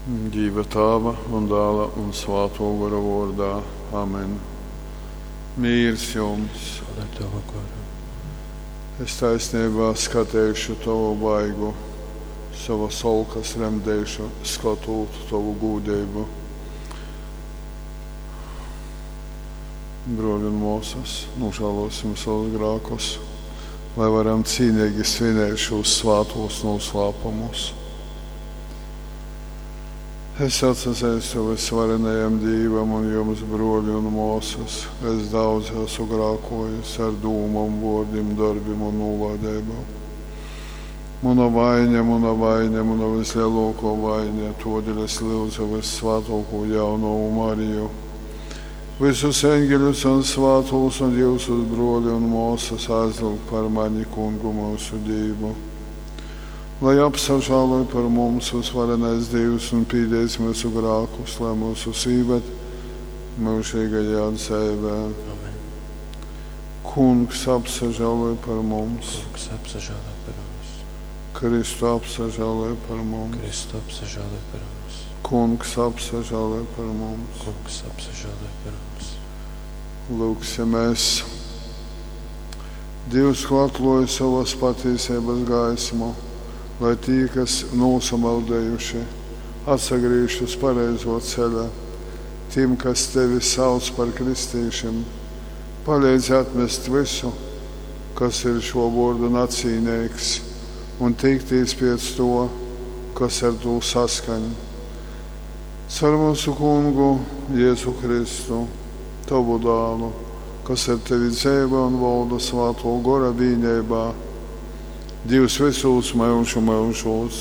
Dieva Tēva un Dēla un Svētā gara vārdā. Amen. Mīrs jums! Ar tavu garu. Es taisnībā skatīšu tavu vaigu, sava solkas remdēšu, skatot tavu gūdību. Broļi un mūsas, nožēlosim savus grēkus, lai varam cīnīgi svinēt šos svētos noslēpumus. Es atsacēšu visvarenajam Dievam un jums, broļi un mūsas. Es daudz esmu grēkojis ar dūmām, vārdiem, darbiem un nolaidībām. Mana vaina, mana vislielākā vaina, todēļ es lūdzu vissvētāko jauno Mariju. Visus eņģeļus un svētos un jūsu broļi un mūsas aizlūg par mani kungu mūsu Dievu. Lai apsažāloj par mums visvarenais Dievs un pīdēs mūsu grēkus, lai mūsu sīvet mūžīgajā dzīvē. Amen. Kungs apsažāloj par mums. Kungs apsažāloj par mums. Kristu apsažāloj par mums. Kristu apsažāloj par mums. Kungs apsažāloj par mums. Kungs apsažāloj par mums. Lūksimies. Dievs atklāja savas patiesības gaismu, lai tie, kas nosamaldējuši, atsagriežas uz pareizo ceļu, tiem, kas tevi sauc par kristiešiem, palīdz atmest visu, kas ir šo vārdu nacīnīgs, un tiekties pēc to, kas ar to saskaņ. Caur mūsu kungu Jēzu Kristu, tavu dēlu, kas ar tevi dzīvo un valda Svētā gara vienībā, Dievs visos mūžu mūžos.